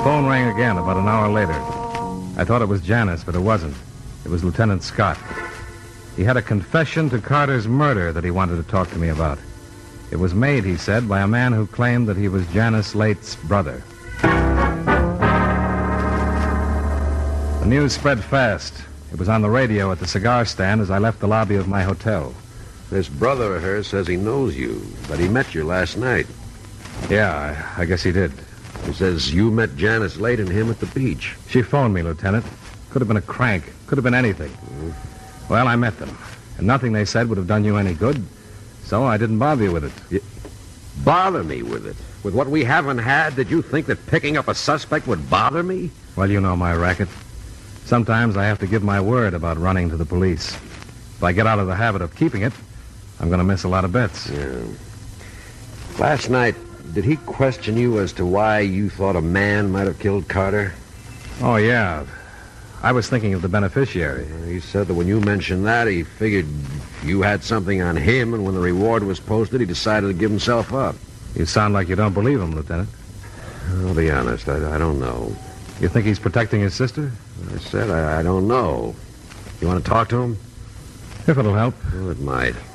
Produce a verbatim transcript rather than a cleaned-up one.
phone rang again about an hour later. I thought it was Janice, but it wasn't. It was Lieutenant Scott. He had a confession to Carter's murder that he wanted to talk to me about. It was made, he said, by a man who claimed that he was Janice Late's brother. The news spread fast. It was on the radio at the cigar stand as I left the lobby of my hotel. This brother of hers says he knows you, that he met you last night. Yeah, I, I guess he did. He says you met Janice Late and him at the beach. She phoned me, Lieutenant. Could have been a crank. Could have been anything. Mm-hmm. Well, I met them. And nothing they said would have done you any good. So I didn't bother you with it. You bother me with it? With what we haven't had, did you think that picking up a suspect would bother me? Well, you know my racket. Sometimes I have to give my word about running to the police. If I get out of the habit of keeping it, I'm going to miss a lot of bets. Yeah. Last night, did he question you as to why you thought a man might have killed Carter? Oh, yeah. I was thinking of the beneficiary. He said that when you mentioned that, he figured you had something on him, and when the reward was posted, he decided to give himself up. You sound like you don't believe him, Lieutenant. I'll be honest, I, I don't know. You think he's protecting his sister? I said I, I don't know. You want to talk to him? If it'll help. Well, it might.